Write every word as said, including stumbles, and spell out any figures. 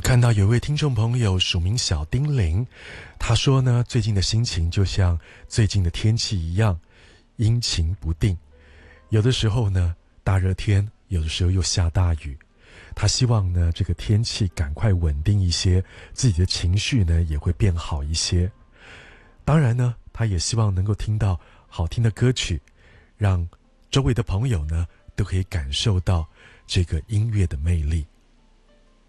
看到有位听众朋友署名小丁玲，他说呢，最近的心情就像最近的天气一样，阴晴不定，有的时候呢大热天，有的时候又下大雨。他希望呢这个天气赶快稳定一些，自己的情绪呢也会变好一些。当然呢，他也希望能够听到好听的歌曲，让周围的朋友呢都可以感受到这个音乐的魅力。